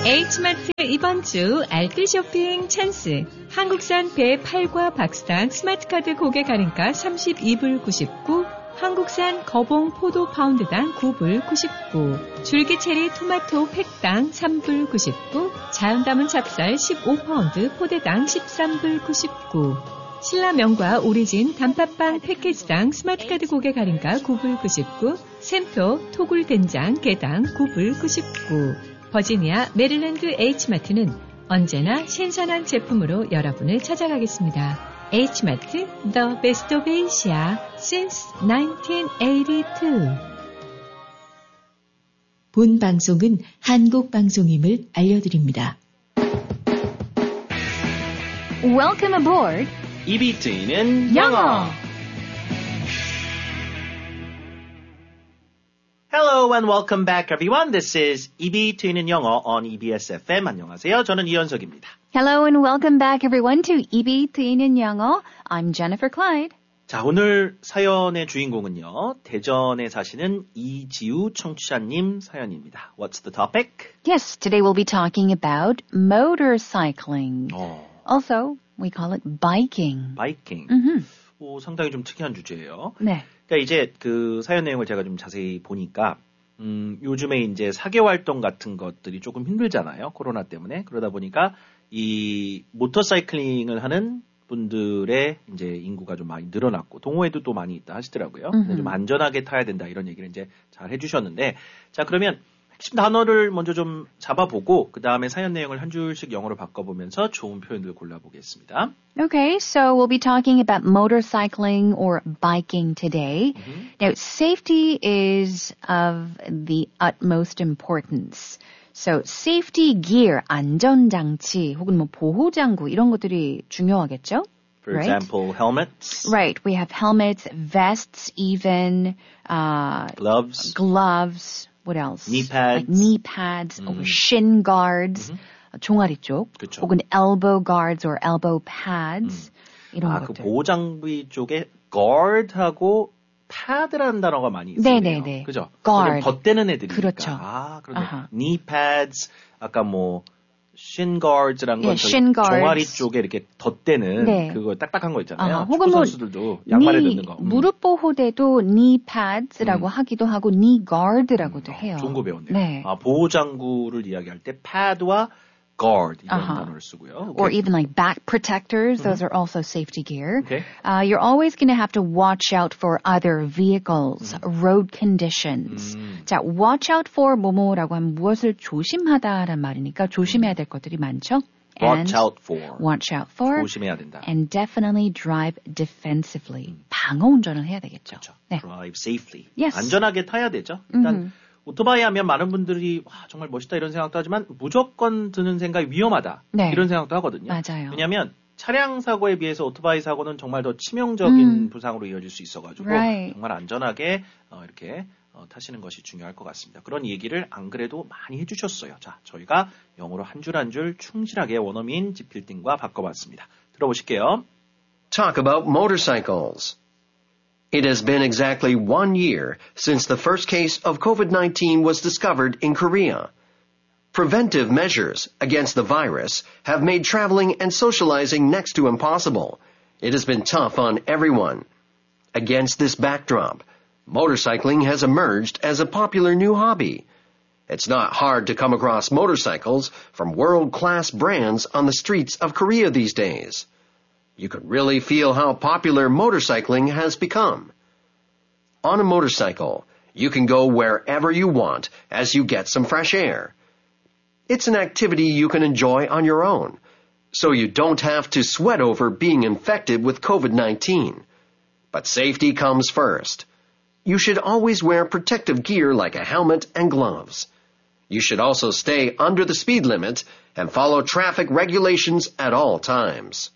H마트 이번 주 알뜰 쇼핑 찬스. 한국산 배 8과 박스당 스마트카드 고객 할인가 32불 99, 한국산 거봉 포도 파운드당 9불 99, 줄기체리 토마토 팩당 3불 99, 자연 담은 찹쌀 15파운드 포대당 13불 99, 신라면과 오리진 단팥빵 패키지당 스마트카드 고객 할인가 9불 99, 샘표 토굴 된장 개당 9불 99. 버지니아 메릴랜드 H마트는 언제나 신선한 제품으로 여러분을 찾아가겠습니다. H마트, The Best of Asia since 1982. 본 방송은 한국 방송임을 알려드립니다. Welcome aboard. 입이 트이는 영어. Hello and welcome back everyone. This is 입이 트이는 영어 on EBS FM. 안녕하세요. 저는 이현석입니다. Hello and welcome back everyone to 입이 트이는 영어. I'm Jennifer Clyde. 자, 오늘 사연의 주인공은요. 대전에 사시는 이지우 청취자님 사연입니다. What's the topic? Yes, today we'll be talking about motorcycling. Also, we call it biking. 바이킹. 상당히 좀 특이한 주제예요. 네. 그러니까 이제 그 사연 내용을 제가 좀 자세히 보니까 요즘에 이제 사계 활동 같은 것들이 조금 힘들잖아요. 코로나 때문에. 그러다 보니까 이 모터사이클링을 하는 분들의 이제 인구가 좀 많이 늘어났고 동호회도 또 많이 있다 하시더라고요. 좀 안전하게 타야 된다 이런 얘기를 이제 잘 해주셨는데 자 그러면 핵심 단어를 먼저 좀 잡아보고 그 다음에 사연 내용을 한 줄씩 영어로 바꿔보면서 좋은 표현들 골라보겠습니다. Okay, so we'll be talking about motorcycling or biking today. Now, safety is of the utmost importance. So, safety gear, 안전장치, 혹은 뭐 보호장구 이런 것들이 중요하겠죠? For example, helmets. Right, we have helmets, vests, even gloves. What else? Knee pads. Like knee pads or shin guards. 종아리 쪽. 그쵸. 혹은 elbow guards or elbow pads. 이런 그 것들. 보호장비 쪽에 guard하고 pad라는 단어가 많이 있어요. 네네네. 그죠? guard. 덧대는 애들이니까. 그렇죠. 그런데 아하. knee pads, 아까 뭐 shin guards란 건 shin guards. 종아리 쪽에 이렇게 덧대는 네. 그거 딱딱한 거 있잖아요. 혹은 축구 뭐 선수들도 양말에 넣는 거. 무릎 보호대도 knee pads라고 하기도 하고 knee guard라고도 해요. 좋은 거 배웠네요. 네. 보호장구를 이야기할 때 pad와 guard 이런 단어를 쓰고요. Or even like back protectors, those are also safety gear. Okay. You're always going to have to watch out for other vehicles, road conditions. 자, watch out for 뭐뭐라고 하면 무엇을 조심하다라는 말이니까 조심해야 될 것들이 많죠. Watch out for. Watch out for. 조심해야 된다. And definitely drive defensively. 방어 운전을 해야 되겠죠. 그렇죠. 네. Drive safely. Yes. 안전하게 타야 되죠. 일단 오토바이 하면 많은 분들이 와, 정말 멋있다 이런 생각도 하지만 무조건 드는 생각이 위험하다. 네. 이런 생각도 하거든요. 맞아요. 왜냐하면 차량 사고에 비해서 오토바이 사고는 정말 더 치명적인 부상으로 이어질 수 있어가지고 Right. 정말 안전하게 이렇게 타시는 것이 중요할 것 같습니다. 그런 얘기를 안 그래도 많이 해주셨어요. 자, 저희가 영어로 한 줄 한 줄 충실하게 원어민 지필딩과 바꿔봤습니다. 들어보실게요. Talk about motorcycles. It has been exactly 1 year since the first case of COVID-19 was discovered in Korea. Preventive measures against the virus have made traveling and socializing next to impossible. It has been tough on everyone. Against this backdrop, motorcycling has emerged as a popular new hobby. It's not hard to come across motorcycles from world-class brands on the streets of Korea these days. You can really feel how popular motorcycling has become. On a motorcycle, you can go wherever you want as you get some fresh air. It's an activity you can enjoy on your own, so you don't have to sweat over being infected with COVID-19. But safety comes first. You should always wear protective gear like a helmet and gloves. You should also stay under the speed limit and follow traffic regulations at all times.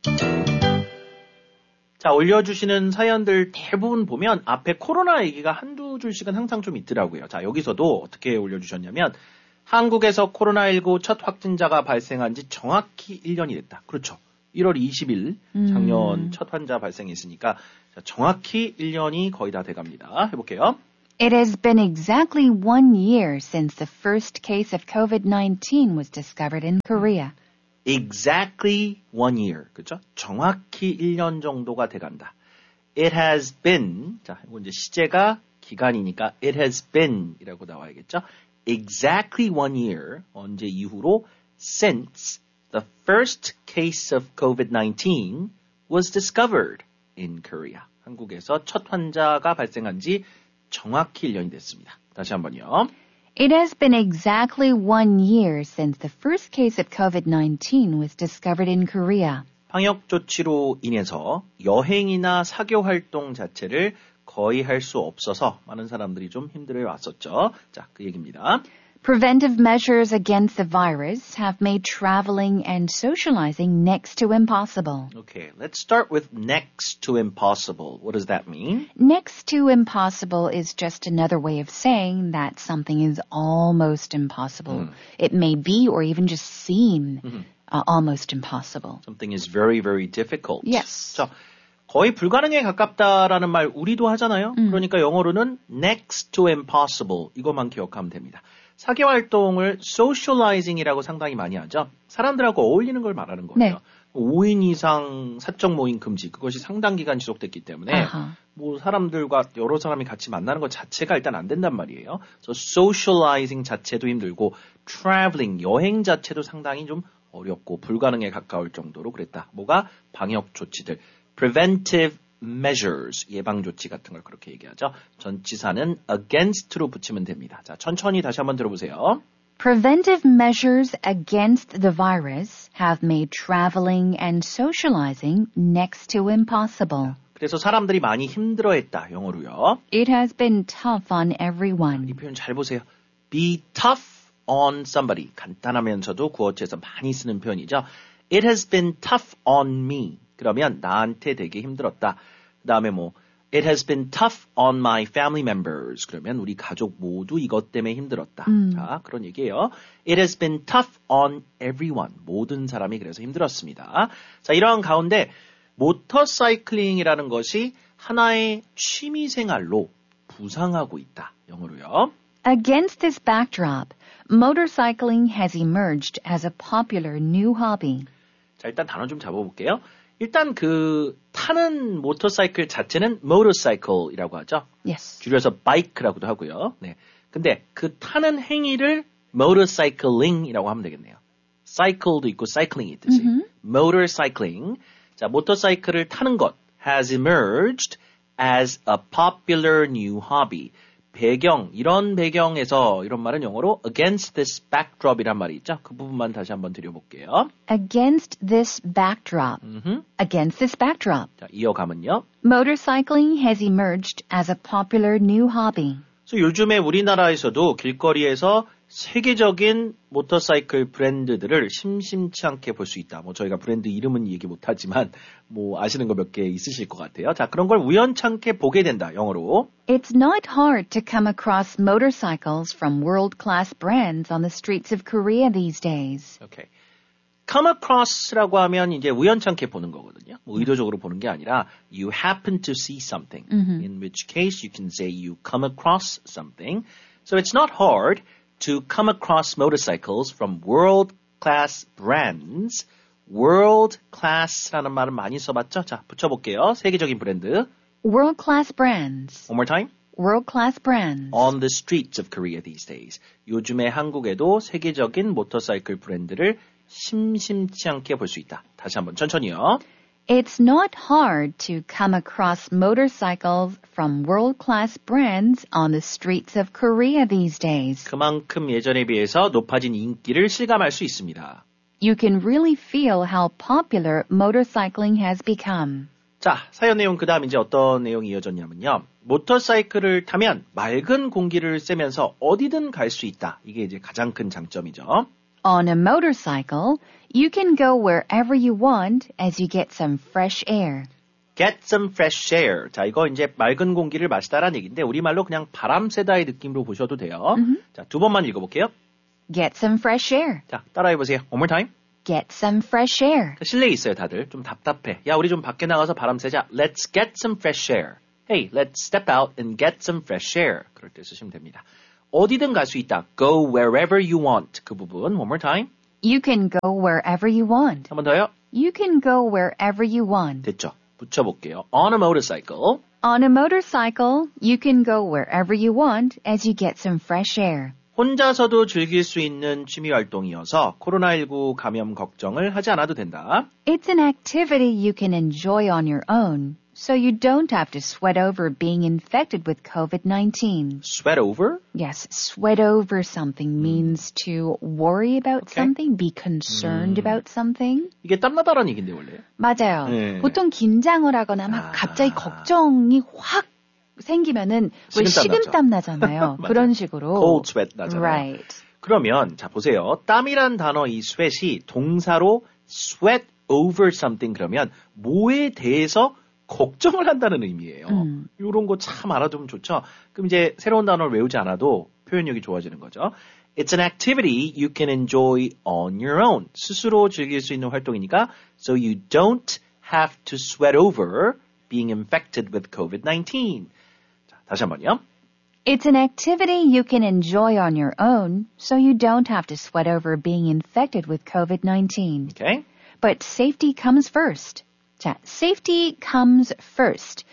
자, 올려주시는 사연들 대부분 보면 앞에 코로나 얘기가 한두 줄씩은 항상 좀 있더라고요. 자, 여기서도 어떻게 올려주셨냐면 한국에서 코로나19 첫 확진자가 발생한 지 정확히 1년이 됐다. 그렇죠. 1월 20일 작년 첫 환자 발생했으니까 자, 정확히 1년이 거의 다 돼갑니다. 해볼게요. It has been exactly 1 year since the first case of COVID-19 was discovered in Korea. Exactly 1 year. 그죠? 정확히 1년 정도가 돼간다. It has been. 자, 이거 이제 시제가 기간이니까 it has been 이라고 나와야겠죠? Exactly 1 year. 언제 이후로 since the first case of COVID-19 was discovered in Korea. 한국에서 첫 환자가 발생한 지 정확히 1년이 됐습니다. 다시 한번요. It has been exactly 1 year since the first case of COVID-19 was discovered in Korea. 방역 조치로 인해서 여행이나 사교 활동 자체를 거의 할 수 없어서 많은 사람들이 좀 힘들어 왔었죠. 자, 그 얘기입니다. Preventive measures against the virus have made traveling and socializing next to impossible. Okay, let's start with next to impossible. What does that mean? Next to impossible is just another way of saying that something is almost impossible. It may be or even just seem almost impossible. Something is very, very difficult. Yes. 자, 거의 불가능에 가깝다라는 말 우리도 하잖아요. 그러니까 영어로는 next to impossible 이것만 기억하면 됩니다. 사교 활동을 socializing이라고 상당히 많이 하죠. 사람들하고 어울리는 걸 말하는 거예요. 네. 5인 이상 사적 모임 금지 그것이 상당 기간 지속됐기 때문에 뭐 사람들과 여러 사람이 같이 만나는 것 자체가 일단 안 된단 말이에요. 그래서 socializing 자체도 힘들고 traveling 여행 자체도 상당히 좀 어렵고 불가능에 가까울 정도로 그랬다. 뭐가 방역 조치들 preventive measures, 예방조치 같은 걸 그렇게 얘기하죠. 전치사는 against로 붙이면 됩니다. 자, 천천히 다시 한번 들어보세요. Preventive measures against the virus have made traveling and socializing next to impossible. 그래서 사람들이 많이 힘들어했다, 영어로요. It has been tough on everyone. 이 표현 잘 보세요. Be tough on somebody. 간단하면서도 구어체에서 많이 쓰는 표현이죠. It has been tough on me. 그러면 나한테 되게 힘들었다. 그 다음에 뭐 It has been tough on my family members. 그러면 우리 가족 모두 이것 때문에 힘들었다. 자, 그런 얘기예요. It has been tough on everyone. 모든 사람이 그래서 힘들었습니다. 자, 이러한 가운데 모터사이클링이라는 것이 하나의 취미생활로 부상하고 있다. 영어로요. Against this backdrop, motorcycling has emerged as a popular new hobby. 자, 일단 단어 좀 잡아볼게요. 일단 그 타는 모터사이클 자체는 motorcycle이라고 하죠. Yes. 줄여서 bike라고도 하고요. 네. 근데 그 타는 행위를 motorcycling이라고 하면 되겠네요. cycle도 있고 cycling이 있듯이. motorcycling. 자, 모터사이클을 타는 것 has emerged as a popular new hobby. 배경, 이런 배경에서 이런 말은 영어로 against this backdrop이란 말이 있죠. 그 부분만 다시 한번 드려볼게요. Against this backdrop. Against this backdrop. 자, 이어가면요. Motorcycling has emerged as a popular new hobby. 그래서 요즘에 우리나라에서도 길거리에서 세계적인 모터사이클 브랜드들을 심심치 않게 볼 수 있다. 뭐 저희가 브랜드 이름은 얘기 못하지만 뭐 아시는 거 몇 개 있으실 것 같아요. 자, 그런 걸 우연찮게 보게 된다. 영어로. It's not hard to come across motorcycles from world-class brands on the streets of Korea these days. Okay. come across라고 하면 이제 우연찮게 보는 거거든요. 뭐 의도적으로 보는 게 아니라 you happen to see something. In which case you can say you come across something. So it's not hard to come across motorcycles from world-class brands. world-class라는 말은 많이 써봤죠? 자, 붙여볼게요. 세계적인 브랜드. World-class brands. One more time. World-class brands. On the streets of Korea these days. 요즘에 한국에도 세계적인 모터사이클 브랜드를 심심치 않게 볼 수 있다. 다시 한번 천천히요. It's not hard to come across motorcycles from world-class brands on the streets of Korea these days. 그만큼 예전에 비해서 높아진 인기를 실감할 수 있습니다. You can really feel how popular motorcycling has become. 자, 사연 내용 그 다음 이제 어떤 내용이 이어졌냐면요. 모터사이클을 타면 맑은 공기를 쐬면서 어디든 갈 수 있다. 이게 이제 가장 큰 장점이죠. On a motorcycle, you can go wherever you want as you get some fresh air. Get some fresh air. 자, 이거 이제 맑은 공기를 마시다라는 얘기인데 우리말로 그냥 바람 쐬다의 느낌으로 보셔도 돼요. 자, 두 번만 읽어볼게요. Get some fresh air. 자, 따라해보세요. One more time. Get some fresh air. 자, 실내에 있어요, 다들. 좀 답답해. 야, 우리 좀 밖에 나가서 바람 쐬자. Let's get some fresh air. Hey, let's step out and get some fresh air. 그럴 때 쓰시면 됩니다. 어디든 갈 수 있다. Go wherever you want. 그 부분 one more time. You can go wherever you want. 한 번 더요. You can go wherever you want. 됐죠. 붙여볼게요. On a motorcycle. On a motorcycle, you can go wherever you want as you get some fresh air. 혼자서도 즐길 수 있는 취미 활동이어서 코로나19 감염 걱정을 하지 않아도 된다. It's an activity you can enjoy on your own, so you don't have to sweat over being infected with COVID-19. Sweat over? Yes, sweat over something means to worry about Okay. something, be concerned about something. 이게 땀나다라는 얘기인데 원래. 맞아요. 네. 보통 긴장을 하거나 막 갑자기 걱정이 확 생기면은 왜 식은땀 식은땀 나잖아요. 그런 식으로. Cold sweat 나잖아요. Right. 그러면 자 보세요. 땀이란 단어 이 sweat이 동사로 sweat over something 그러면 뭐에 대해서 걱정을 한다는 의미예요. 이런 거 참 알아두면 좋죠. 그럼 이제 새로운 단어를 외우지 않아도 표현력이 좋아지는 거죠. It's an activity you can enjoy on your own. 스스로 즐길 수 있는 활동이니까 so you don't have to sweat over being infected with COVID-19. 자, 다시 한번요. It's an activity you can enjoy on your own, so you don't have to sweat over being infected with COVID-19. Okay? But safety comes first. 자, safety comes first.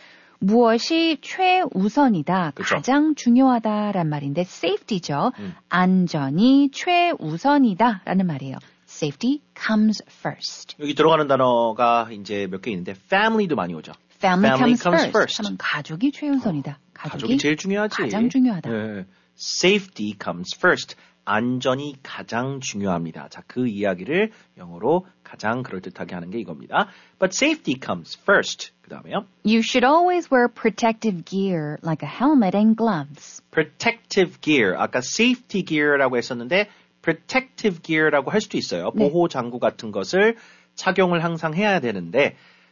무엇이 최우선이다, 그쵸. 가장 중요하다란 말인데 safety죠. 안전이 최우선이다라는 말이에요. Safety comes first. 여기 들어가는 단어가 이제 몇 개 있는데 family도 많이 오죠. Family comes comes first. 하면 가족이 최우선이다. 가족이 제일 중요하지. 가장 중요하다. 네. Safety comes first. 안전이 가장 중요합니다. 자, 그 이야기를 영어로 가장 그럴듯하게 하는 게 이겁니다. But safety comes first. 그 다음에요. You should always wear protective gear like a helmet and gloves. Protective gear. 아까 safety gear라고 했었는데 protective gear라고 할 수도 있어요. 네. 보호 장구 같은 것을 착용을 항상 해야 되는데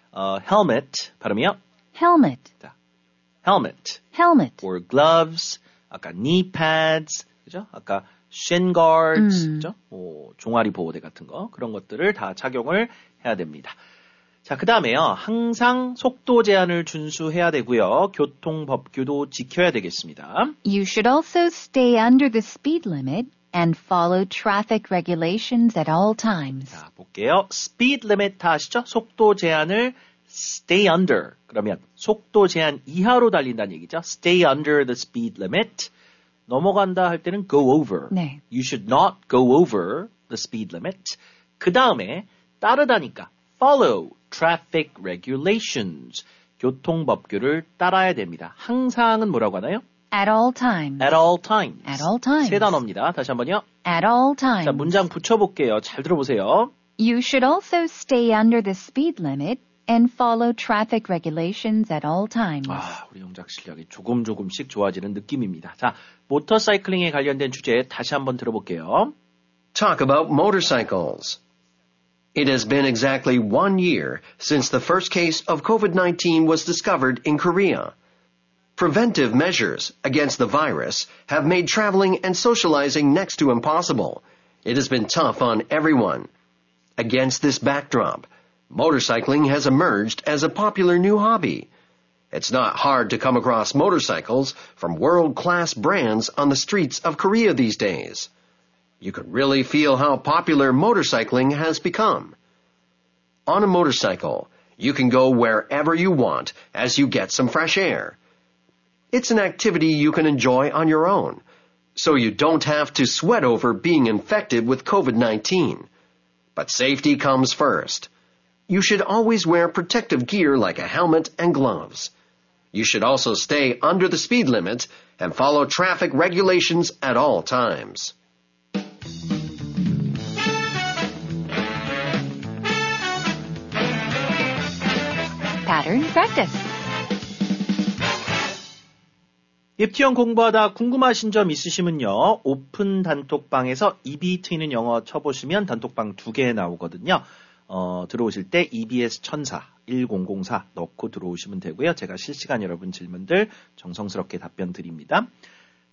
helmet 발음이요. Helmet. 자, helmet. Helmet. or gloves, 아까 knee pads, 그죠? 아까 shin guards, 그죠? 뭐 종아리 보호대 같은 거 그런 것들을 다 착용을 해야 됩니다. 자, 그다음에요. 항상 속도 제한을 준수해야 되고요. 교통 법규도 지켜야 되겠습니다. You should also stay under the speed limit and follow traffic regulations at all times. 자, 볼게요. speed limit 다 아시죠? 속도 제한을 stay under. 그러면 속도 제한 이하로 달린다는 얘기죠. stay under the speed limit. 넘어간다 할 때는 go over. 네. You should not go over the speed limit. 그 다음에 따르다니까 follow traffic regulations. 교통법규를 따라야 됩니다. 항상은 뭐라고 하나요? At all times. At all times. At all times. 세 단어입니다. 다시 한번요. At all times. 자, 문장 붙여볼게요. 잘 들어보세요. You should also stay under the speed limit and follow traffic regulations at all times. 아, 우리 영작 실력이 조금씩 좋아지는 느낌입니다. 자, 모터사이클링에 관련된 주제 다시 한번 들어볼게요. Talk about motorcycles. It has been exactly 1 year since the first case of COVID-19 was discovered in Korea. Preventive measures against the virus have made traveling and socializing next to impossible. It has been tough on everyone. Against this backdrop, motorcycling has emerged as a popular new hobby. It's not hard to come across motorcycles from world-class brands on the streets of Korea these days. You can really feel how popular motorcycling has become. On a motorcycle, you can go wherever you want as you get some fresh air. It's an activity you can enjoy on your own, so you don't have to sweat over being infected with COVID-19. But safety comes first. You should always wear protective gear like a helmet and gloves. You should also stay under the speed limit and follow traffic regulations at all times. Pattern practice. 입티형 공부하다 궁금하신 점 있으시면요. 오픈 단톡방에서 입이 트이는 영어 쳐보시면 단톡방 2개 나오거든요. 들어오실 때 EBS 1004 넣고 들어오시면 되고요. 제가 실시간 여러분 질문들 정성스럽게 답변 드립니다.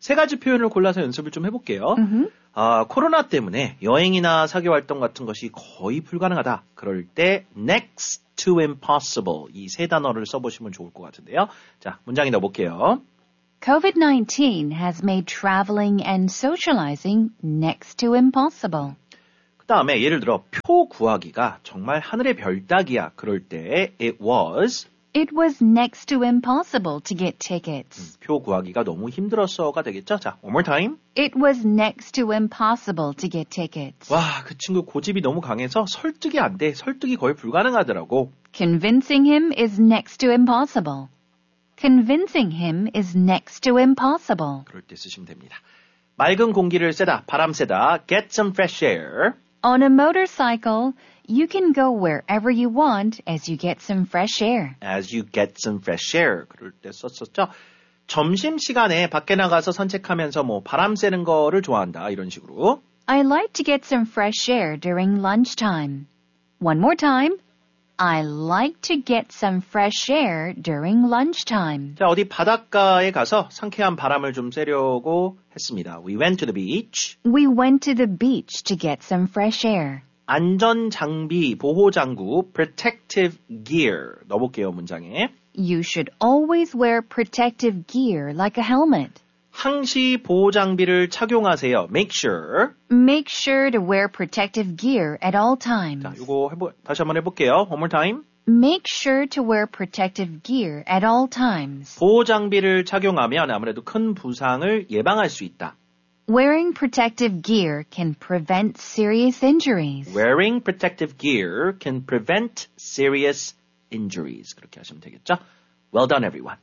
세 가지 표현을 골라서 연습을 좀 해볼게요. 코로나 때문에 여행이나 사교 활동 같은 것이 거의 불가능하다. 그럴 때 next to impossible 이 세 단어를 써보시면 좋을 것 같은데요. 자, 문장에 넣어볼게요. COVID-19 has made traveling and socializing next to impossible. 그 다음에 예를 들어 표 구하기가 정말 하늘의 별 따기야. 그럴 때 it was next to impossible to get tickets. 표 구하기가 너무 힘들었어가 되겠죠? 자, one more time. It was next to impossible to get tickets. 와, 그 친구 고집이 너무 강해서 설득이 안 돼. 설득이 거의 불가능하더라고. Convincing him is next to impossible. Convincing him is next to impossible. 그럴 때 쓰시면 됩니다. 맑은 공기를 쐬다, 바람 쐬다, get some fresh air. On a motorcycle, you can go wherever you want as you get some fresh air. As you get some fresh air. 그럴 때 썼었죠. 점심시간에 밖에 나가서 산책하면서 뭐 바람 쐬는 거를 좋아한다. 이런 식으로. I like to get some fresh air during lunchtime. One more time. I like to get some fresh air during lunchtime. 자, 어디 바닷가에 가서 상쾌한 바람을 좀 쐬려고 했습니다. We went to the beach. We went to the beach to get some fresh air. 안전장비, 보호장구, protective gear. 넣어볼게요, 문장에. You should always wear protective gear like a helmet. 항시 보호장비를 착용하세요. Make sure. Make sure to wear protective gear at all times. 자, 이거 다시 한번 해볼게요. One more time. Make sure to wear protective gear at all times. 보호장비를 착용하면 아무래도 큰 부상을 예방할 수 있다. Wearing protective gear can prevent serious injuries. Wearing protective gear can prevent serious injuries. 그렇게 하시면 되겠죠? Well done, everyone.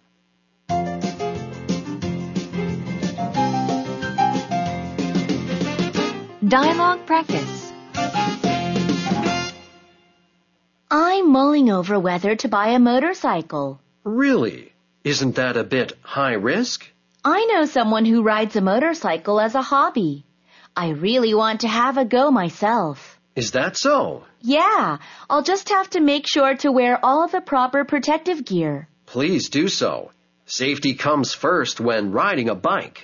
Dialogue practice. I'm mulling over whether to buy a motorcycle. Really? Isn't that a bit high risk? I know someone who rides a motorcycle as a hobby. I really want to have a go myself. Is that so? Yeah, I'll just have to make sure to wear all the proper protective gear. Please do so. Safety comes first when riding a bike.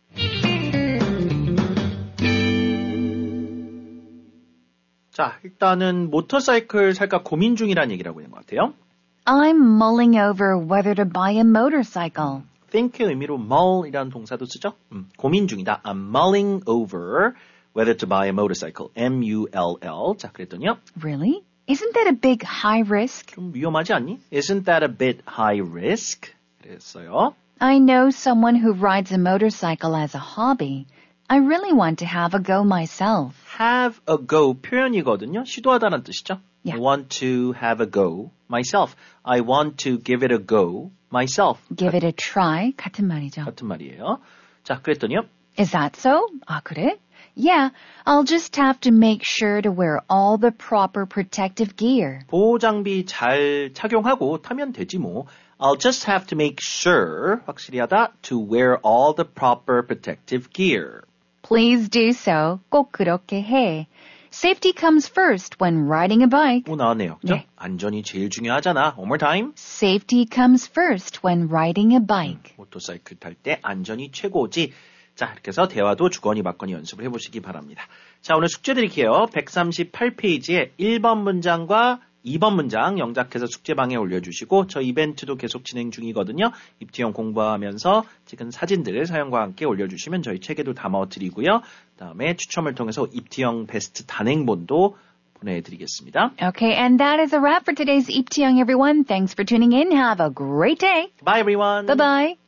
자, 일단은 모터사이클 살까 고민 중이라는 얘기라고 있는 것 같아요. I'm mulling over whether to buy a motorcycle. think의 의미로 mull이라는 동사도 쓰죠. 고민 중이다. I'm mulling over whether to buy a motorcycle. M-U-L-L. 자, 그랬더니요. Really? Isn't that a big high risk? 좀 위험하지 않니? Isn't that a bit high risk? 그랬어요. I know someone who rides a motorcycle as a hobby. I really want to have a go myself. have a go 표현이거든요. 시도하다는 뜻이죠. Yeah. I want to have a go myself. I want to give it a go myself. Give it a try. 같은 말이죠. 같은 말이에요. 자, 그랬더니요. Is that so? 아, 그래? Yeah, I'll just have to make sure to wear all the proper protective gear. 보호장비 잘 착용하고 타면 되지 뭐. I'll just have to make sure, 확실히 하다, to wear all the proper protective gear. Please do so. 꼭 그렇게 해. Safety comes first when riding a bike. 오, 나왔네요. 그죠? 네. 안전이 제일 중요하잖아. One more time. Safety comes first when riding a bike. 모터사이클 탈 때 안전이 최고지. 자, 이렇게 해서 대화도 주거니 받거니 연습을 해보시기 바랍니다. 자, 오늘 숙제 드릴게요. 138페이지에 1번 문장과 2번 문장 영작해서 숙제방에 올려주시고 저 이벤트도 계속 진행 중이거든요. 입티형 공부하면서 찍은 사진들 사연과 함께 올려주시면 저희 책에도 담아드리고요. 그다음에 추첨을 통해서 입티형 베스트 단행본도 보내드리겠습니다. Okay, and that is a wrap for today's 입티형, everyone. Thanks for tuning in. Have a great day. Bye everyone. Bye-bye.